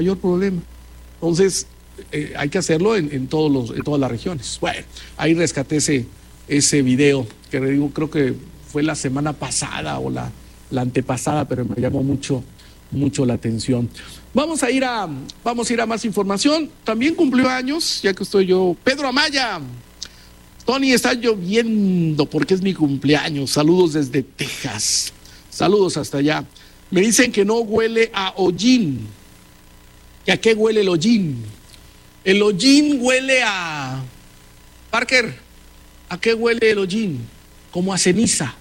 mayor problema. Entonces, hay que hacerlo en todas las regiones. Bueno, ahí rescaté ese video que digo, creo que fue la semana pasada o la antepasada, pero me llamó mucho la atención. Vamos a ir a más información. También cumplió años, ya que estoy yo, Pedro Amaya. Tony, está lloviendo porque es mi cumpleaños. Saludos desde Texas. Saludos hasta allá. Me dicen que no huele a hollín. ¿Y a qué huele el hollín? El hollín huele a... Parker, ¿a qué huele el hollín? Como a ceniza.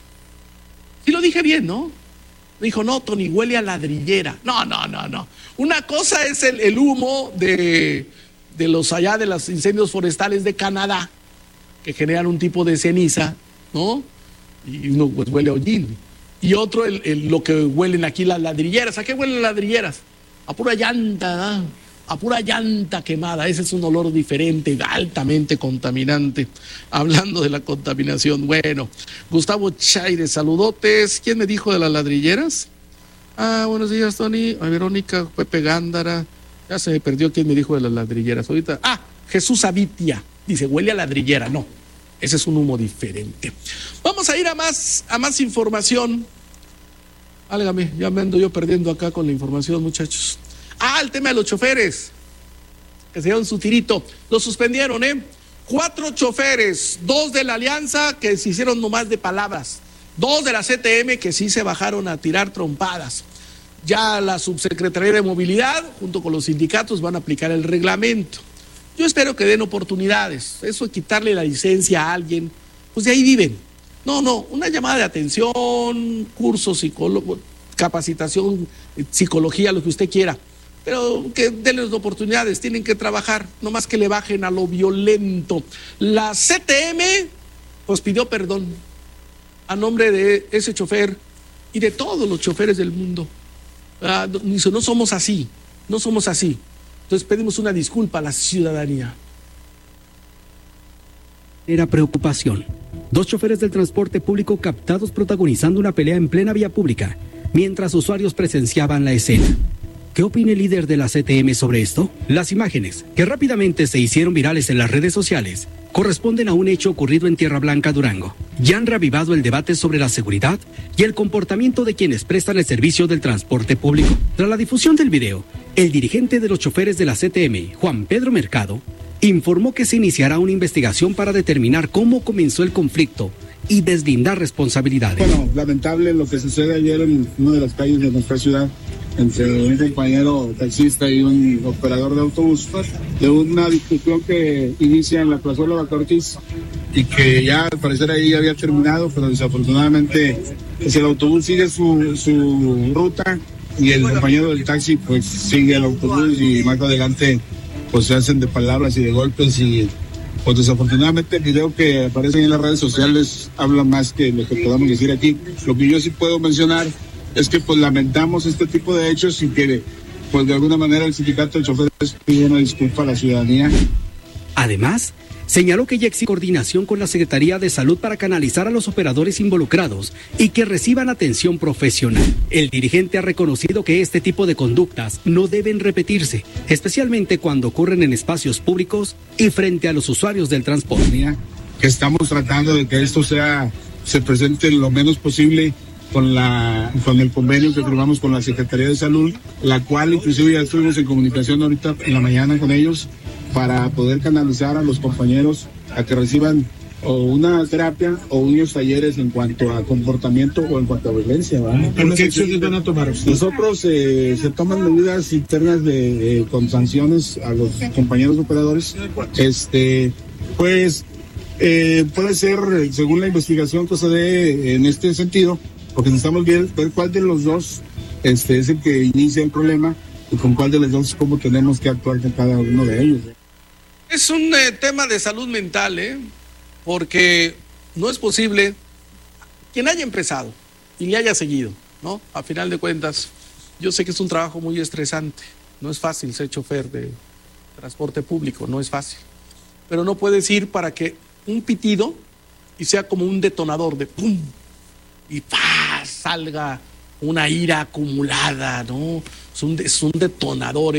Sí lo dije bien, ¿no? Me dijo, no, Tony, huele a ladrillera. No. Una cosa es el humo de los incendios forestales de Canadá, que generan un tipo de ceniza, ¿no? Y uno pues huele a hollín. Y otro, lo que huelen aquí las ladrilleras. ¿A qué huelen las ladrilleras? A pura llanta, ¿no? A pura llanta quemada. Ese es un olor diferente, altamente contaminante. Hablando de la contaminación, bueno, Gustavo Chaire, saludotes. ¿Quién me dijo de las ladrilleras? Buenos días, Tony. Verónica, Pepe Gándara. Ya se me perdió quién me dijo de las ladrilleras. Ahorita, Jesús Avitia. Dice, huele a ladrillera. No, ese es un humo diferente. Vamos a ir a más información. Álgame, ya me ando yo perdiendo acá con la información, muchachos. El tema de los choferes, que se dieron su tirito. Lo suspendieron, 4 choferes, 2 de la Alianza que se hicieron nomás de palabras, 2 de la CTM que sí se bajaron a tirar trompadas. Ya la Subsecretaría de Movilidad, junto con los sindicatos, van a aplicar el reglamento. Yo espero que den oportunidades. Eso de quitarle la licencia a alguien, pues de ahí viven. No, una llamada de atención, curso psicólogo, capacitación, psicología, lo que usted quiera. Pero que denles oportunidades, tienen que trabajar, no más que le bajen a lo violento. La CTM pues pidió perdón a nombre de ese chofer y de todos los choferes del mundo. Dice, no somos así. Entonces pedimos una disculpa a la ciudadanía. Era preocupación. 2 choferes del transporte público captados protagonizando una pelea en plena vía pública, mientras usuarios presenciaban la escena. ¿Qué opina el líder de la CTM sobre esto? Las imágenes, que rápidamente se hicieron virales en las redes sociales, corresponden a un hecho ocurrido en Tierra Blanca, Durango. Ya han reavivado el debate sobre la seguridad y el comportamiento de quienes prestan el servicio del transporte público. Tras la difusión del video, el dirigente de los choferes de la CTM, Juan Pedro Mercado, informó que se iniciará una investigación para determinar cómo comenzó el conflicto y deslindar responsabilidades. Bueno, lamentable lo que sucede ayer en una de las calles de nuestra ciudad entre un compañero taxista y un operador de autobús, de una discusión que inicia en la plazuela Baca Ortiz y que ya al parecer ahí había terminado, pero desafortunadamente pues el autobús sigue su ruta y el compañero del taxi pues sigue el autobús y más adelante pues se hacen de palabras y de golpes y pues desafortunadamente el video que aparece en las redes sociales habla más que lo que podamos decir aquí. Lo que yo sí puedo mencionar es que pues lamentamos este tipo de hechos y que pues de alguna manera el sindicato de choferes pide una disculpa a la ciudadanía. Además, señaló que ya existe coordinación con la Secretaría de Salud para canalizar a los operadores involucrados y que reciban atención profesional. El dirigente ha reconocido que este tipo de conductas no deben repetirse, especialmente cuando ocurren en espacios públicos y frente a los usuarios del transporte. Que estamos tratando de que esto se presente lo menos posible con el convenio que firmamos con la Secretaría de Salud, la cual inclusive ya estuvimos en comunicación ahorita en la mañana con ellos para poder canalizar a los compañeros a que reciban o una terapia o unos talleres en cuanto a comportamiento o en cuanto a violencia. ¿Qué acciones van a tomar ustedes? Nosotros se toman medidas internas con sanciones a los compañeros operadores. Puede ser, según la investigación que se dé en este sentido, porque necesitamos ver cuál de los dos es el que inicia el problema y con cuál de los dos cómo tenemos que actuar con cada uno de ellos. Es un tema de salud mental, porque no es posible quien haya empezado y le haya seguido, ¿no? A final de cuentas, yo sé que es un trabajo muy estresante, no es fácil ser chofer de transporte público, no es fácil, pero no puedes ir para que un pitido y sea como un detonador de ¡pum! Y ¡pah! Salga una ira acumulada, ¿no? Es un detonador